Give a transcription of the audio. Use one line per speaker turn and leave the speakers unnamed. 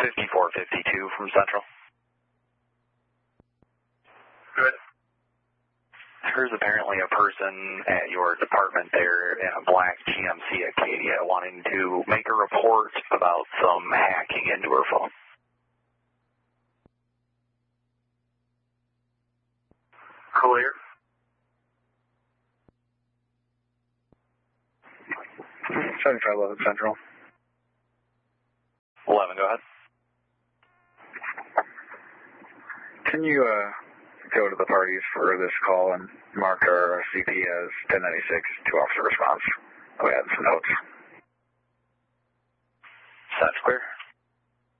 5452 from Central.
Good.
There's apparently a person at your department there in a black GMC Acadia wanting to make a report about some hacking into her phone.
Clear.
7511 Central.
11, go ahead.
Can you go to the parties for this call and mark our CP as 1096, 2-officer response? We had some notes.
That's clear.